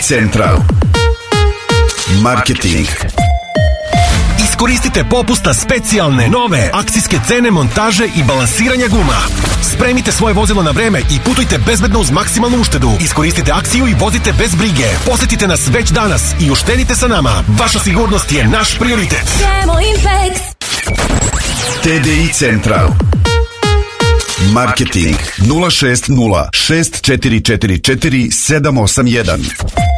Central Marketing. Iskoristite popusta specijalne, nove akcijske cene montaže i balansiranja guma. Spremite svoje vozilo na vreme i putujte bezbedno uz maksimalnu uštedu. Iskoristite akciju i vozite bez brige. Posetite nas već danas i uštedite sa nama. Vaša sigurnost je naš prioritet. TDI Central Marketing 060 6444 781.